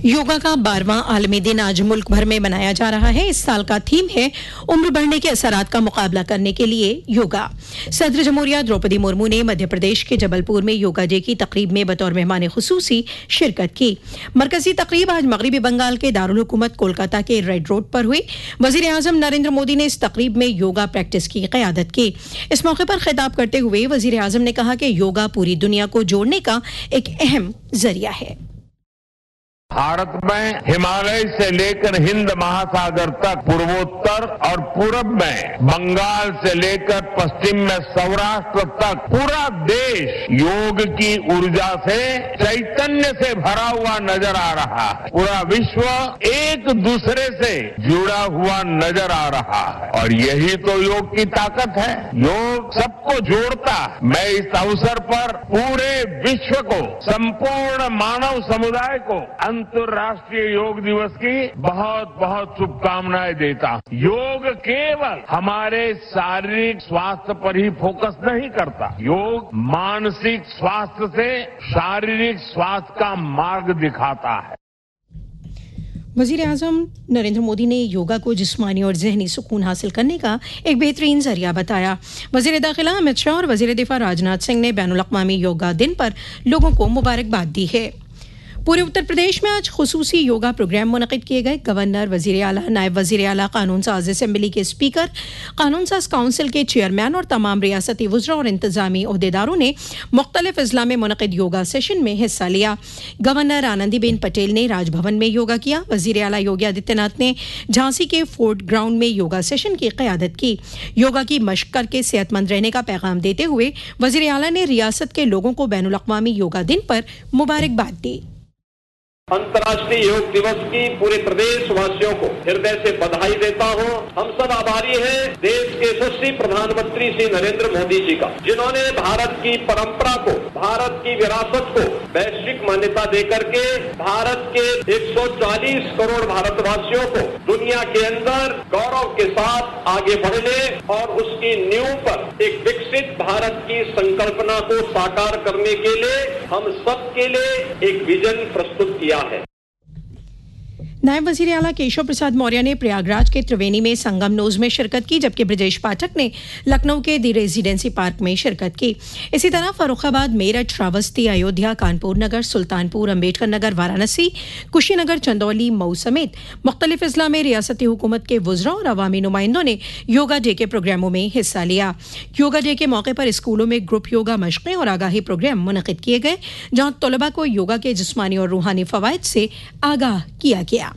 योगा का 12वां आलमी दिन आज मुल्क भर में मनाया जा रहा है। इस साल का थीम है उम्र बढ़ने के असरात का मुकाबला करने के लिए योगा। सदर जमहूरिया द्रौपदी मुर्मू ने मध्य प्रदेश के जबलपुर में योगा डे की तकरीब में बतौर मेहमान खुसूसी शिरकत की। मरकजी तकरीब आज मगरबी बंगाल के दारुल हुकूमत कोलकाता के रेड रोड पर हुई। वजीर आजम नरेंद्र मोदी ने इस तकरीब में योगा प्रैक्टिस की क़यादत की। इस मौके पर खिताब करते हुए वजीर आजम ने कहा कि योगा पूरी दुनिया को जोड़ने का एक अहम जरिया है। भारत में हिमालय से लेकर हिंद महासागर तक, पूर्वोत्तर और पूरब में बंगाल से लेकर पश्चिम में सौराष्ट्र तक पूरा देश योग की ऊर्जा से, चैतन्य से भरा हुआ नजर आ रहा है। पूरा विश्व एक दूसरे से जुड़ा हुआ नजर आ रहा है और यही तो योग की ताकत है। योग सबको जोड़ता है। मैं इस अवसर पर पूरे विश्व को, संपूर्ण मानव समुदाय को अंतर्राष्ट्रीय योग दिवस की बहुत बहुत शुभकामनाएं देता हूं। योग केवल हमारे शारीरिक स्वास्थ्य पर ही फोकस नहीं करता। योग मानसिक स्वास्थ्य से शारीरिक स्वास्थ्य का मार्ग दिखाता है। वजीर आजम नरेंद्र मोदी ने योगा को जिस्मानी और जहनी सुकून हासिल करने का एक बेहतरीन जरिया बताया। वजीर दाखिला अमित शाह और वजीर दिफा राजनाथ सिंह ने बैनुल अक़वामी योगा दिन पर लोगों को मुबारकबाद दी है। पूरे उत्तर प्रदेश में आज खुसूसी योगा प्रोग्राम मुनक़िद किए गए। गवर्नर, वज़ीर आला, नायब वज़ीर आला, कानून साज़ असेंबली के स्पीकर, कानून साज़ काउंसिल के चेयरमैन और तमाम रियासती वज़रा और इंतज़ामी ओहदेदारों ने मुख्तलिफ अज़ला में मुनक़िद योगा सेशन में हिस्सा लिया। गवर्नर आनंदीबेन पटेल ने राजभवन में योगा किया। वज़ीर आला योगी आदित्यनाथ ने झांसी के फोर्ट ग्राउंड में योगा सेशन की क़यादत की। योगा की मश्क करके सेहतमंद रहने का पैगाम देते हुए वज़ीर आला ने रियासत के लोगों को बैनुल अक़वामी योगा दिन पर मुबारकबाद दी। अंतर्राष्ट्रीय योग दिवस की पूरे प्रदेश वासियों को हृदय से बधाई देता हूं। हम सब आभारी हैं देश के यशस्वी प्रधानमंत्री श्री नरेंद्र मोदी जी का, जिन्होंने भारत की परंपरा को, भारत की विरासत को वैश्विक मान्यता देकर के भारत के 140 करोड़ भारतवासियों को दुनिया के अंदर गौरव के साथ आगे बढ़ने और उसकी नींव पर एक विकसित भारत की संकल्पना को साकार करने के लिए हम सबके लिए एक विजन प्रस्तुत किया है। नायब वज़ीर आला केशव प्रसाद मौर्य ने प्रयागराज के त्रिवेणी में संगम नोज में शिरकत की, जबकि ब्रजेश पाठक ने लखनऊ के दी रेजिडेंसी पार्क में शिरकत की। इसी तरह फर्रुखाबाद, मेरठ, श्रावस्ती, अयोध्या, कानपुर नगर, सुल्तानपुर, अम्बेडकर नगर, वाराणसी, कुशीनगर, चंदौली, मऊ समेत मुख्तलिफ अज़ला में रियासती हुकूमत के वज़रा और अवामी नुमाइंदों ने योगा डे के प्रोग्रामों में हिस्सा लिया। योगा डे के मौके पर स्कूलों में ग्रुप योगा मशक़ें और आगाही प्रोग्राम मुनक़िद किए गए, जहाँ तलबा को योगा के जिस्मानी और रूहानी फ़वाइद से आगाह किया गया।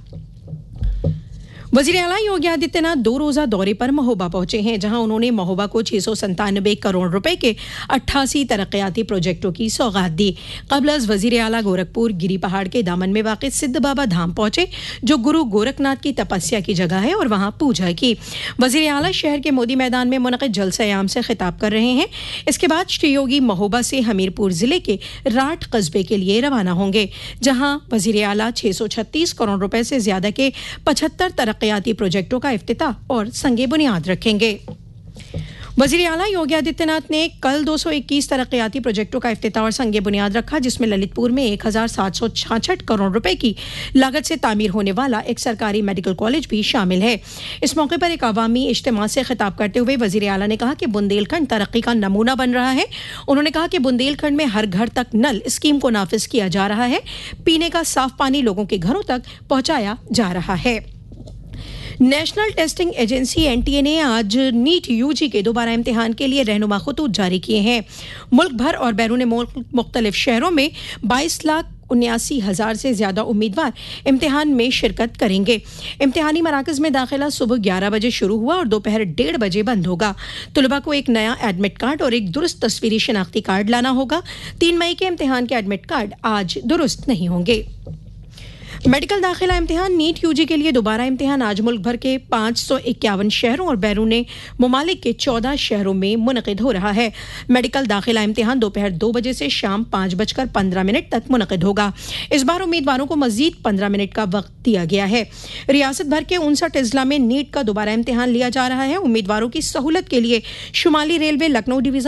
वज़ीर आला योगी आदित्यनाथ 2 रोज़ा दौरे पर महोबा पहुंचे हैं, जहां उन्होंने महोबा को 697 करोड़ रुपए के 88 तरक्याती प्रोजेक्टों की सौगात दी। कबल अज़ वज़ीर आला गोरखपुर गिरी पहाड़ के दामन में वाक़ सिद्ध बाबा धाम पहुंचे, जो गुरु गोरखनाथ की तपस्या की जगह है, और वहां पूजा की। वज़ीर आला शहर के मोदी मैदान में मुनक़िद जलसा-ए-आम से खिताब कर रहे हैं। इसके बाद श्री योगी महोबा से हमीरपुर जिले के राठ कस्बे के लिए रवाना होंगे, जहां वज़ीर आला 636 करोड़ रुपए से ज्यादा के 75 तरक्याती प्रोजेक्टों का इफ्तिताह और संगे बुनियाद रखेंगे। वज़ीर आला योगी आदित्यनाथ ने कल 221 तरक्याती प्रोजेक्टों का इफ्तिताह और संगे बुनियाद रखा, जिसमें ललितपुर में 1766 करोड़ रुपए की लागत से तामीर होने वाला एक सरकारी मेडिकल कॉलेज भी शामिल है। इस मौके पर एक अवामी इज्तिमा से खिताब करते हुए वज़ीर आला ने कहा कि बुंदेलखंड तरक्की का नमूना बन रहा है। उन्होंने कहा कि बुंदेलखंड में हर घर तक नल स्कीम को नाफिज किया जा रहा है। पीने का साफ पानी लोगों के घरों तक पहुंचाया जा रहा है। नेशनल टेस्टिंग एजेंसी एनटीए ने आज नीट यूजी के दोबारा इम्तिहान के लिए रहनुमा खतूत जारी किए हैं। मुल्क भर और बैरून मुल्क मुख्तलिफ शहरों में 22,79,000 से ज्यादा उम्मीदवार इम्तिहान में शिरकत करेंगे। इम्तिहानी मराकज़ में दाखिला सुबह 11 बजे शुरू हुआ और दोपहर 1:30 बजे बंद होगा। तलबा को एक नया एडमिट कार्ड और एक दुरुस्त तस्वीरी शनाख्ती कार्ड लाना होगा। 3 मई के इम्तिहान के एडमिट कार्ड आज दुरुस्त नहीं होंगे। मेडिकल दाखिला इम्तिहान नीट यूजी के लिए दोबारा इम्तिहान आज मुल्क भर के 551 शहरों और बैरून मुमालिक के 14 शहरों में मुनक़िद हो रहा है। मेडिकल दाखिला इम्तिहान दोपहर 2 बजे से शाम 5:15 तक मुनक़िद होगा। इस बार उम्मीदवारों को मजीद 15 मिनट का वक्त दिया गया है। रियासत भर के 59 अजला में नीट का दोबारा इम्तिहान लिया जा रहा है। उम्मीदवारों की सहूलत के लिए शुमाली रेलवे लखनऊ डिवीजन